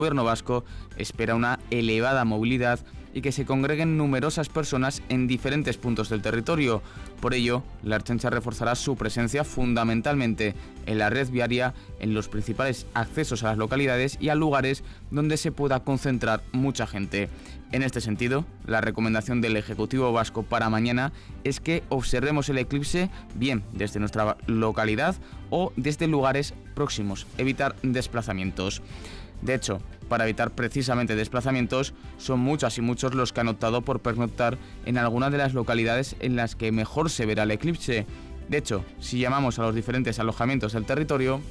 El gobierno vasco espera una elevada movilidad y que se congreguen numerosas personas en diferentes puntos del territorio. Por ello, la Ertzaintza reforzará su presencia fundamentalmente en la red viaria, en los principales accesos a las localidades y a lugares donde se pueda concentrar mucha gente. En este sentido, la recomendación del Ejecutivo vasco para mañana es que observemos el eclipse bien desde nuestra localidad o desde lugares próximos, evitar desplazamientos. De hecho, para evitar precisamente desplazamientos, son muchas y muchos los que han optado por pernoctar en alguna de las localidades en las que mejor se verá el eclipse. De hecho, si llamamos a los diferentes alojamientos del territorio...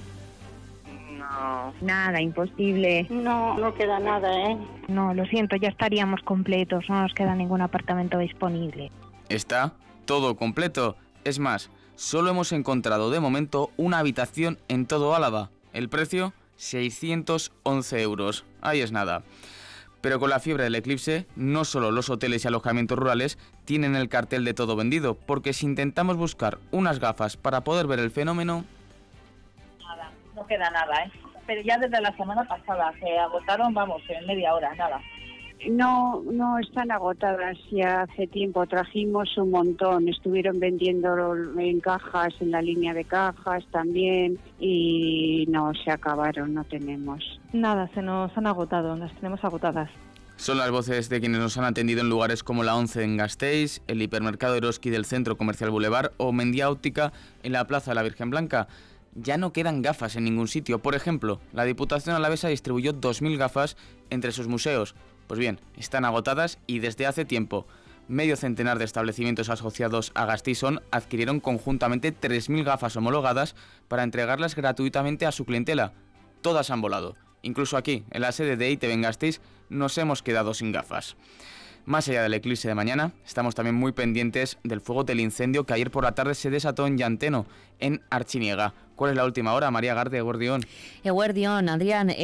No, nada, imposible. No queda nada, ¿eh? No, lo siento, ya estaríamos completos, no nos queda ningún apartamento disponible. Está todo completo. Es más, solo hemos encontrado de momento una habitación en todo Álava. El precio... 611 euros. Ahí es nada. Pero con la fiebre del eclipse, no solo los hoteles y alojamientos rurales tienen el cartel de todo vendido, porque si intentamos buscar unas gafas para poder ver el fenómeno... Nada, no queda nada, ¿eh? Pero ya desde la semana pasada se agotaron, vamos, en media hora, nada. No están agotadas, ya hace tiempo trajimos un montón, estuvieron vendiendo en cajas, en la línea de cajas también y no, se acabaron, no tenemos. Nada, se nos han agotado, las tenemos agotadas. Son las voces de quienes nos han atendido en lugares como la 11 en Gasteiz, el hipermercado Eroski del Centro Comercial Boulevard o Mendia Óptica en la Plaza de la Virgen Blanca. Ya no quedan gafas en ningún sitio. Por ejemplo, la Diputación Alavesa distribuyó 2.000 gafas entre sus museos. Pues bien, están agotadas y desde hace tiempo. Medio centenar de establecimientos asociados a Gastison adquirieron conjuntamente 3.000 gafas homologadas para entregarlas gratuitamente a su clientela. Todas han volado. Incluso aquí, en la sede de ITV en Gasteiz, nos hemos quedado sin gafas. Más allá del eclipse de mañana, estamos también muy pendientes del fuego del incendio que ayer por la tarde se desató en Llanteno, en Artziniega. ¿Cuál es la última hora, María Garde, Eguerdión? Eguerdión, Adrián.